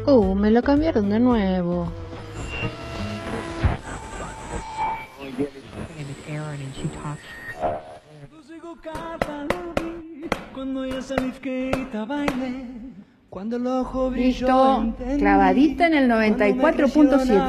Me lo cambiaron de nuevo. Listo, clavadita en el 94.7.